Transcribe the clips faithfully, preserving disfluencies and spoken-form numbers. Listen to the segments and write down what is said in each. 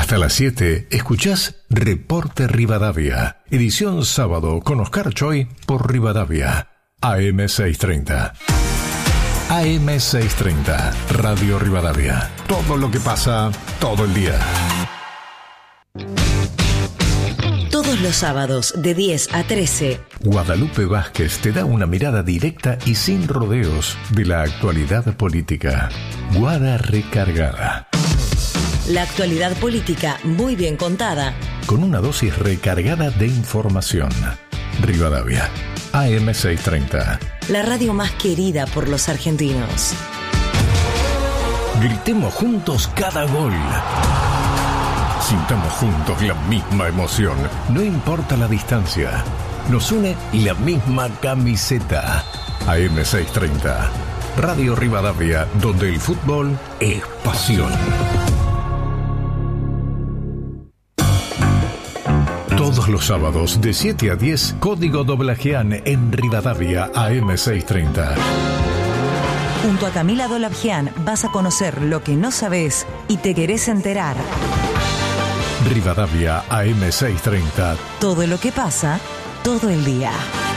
Hasta las siete, escuchás Reporte Rivadavia, edición sábado con Oscar Choi por Rivadavia, A M seiscientos treinta. A M seiscientos treinta, Radio Rivadavia. Todo lo que pasa, todo el día. Todos los sábados de diez a trece, Guadalupe Vázquez te da una mirada directa y sin rodeos de la actualidad política. Guada Recargada. La actualidad política muy bien contada, con una dosis recargada de información. Rivadavia, A M seiscientos treinta. La radio más querida por los argentinos. Gritemos juntos cada gol. Sintamos juntos la misma emoción, no importa la distancia. Nos une la misma camiseta. A M seiscientos treinta, Radio Rivadavia, donde el fútbol es pasión. Todos los sábados de siete a diez, Código Doblajean en Rivadavia, A M seiscientos treinta. Junto a Camila Dolabjian vas a conocer lo que no sabes y te querés enterar. Rivadavia, A M seiscientos treinta. Todo lo que pasa, todo el día.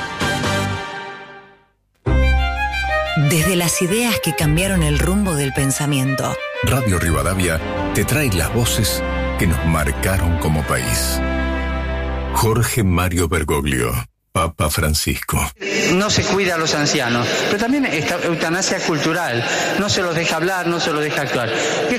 Desde las ideas que cambiaron el rumbo del pensamiento, Radio Rivadavia te trae las voces que nos marcaron como país. Jorge Mario Bergoglio, Papa Francisco. No se cuida a los ancianos, pero también esta eutanasia cultural. No se los deja hablar, no se los deja actuar.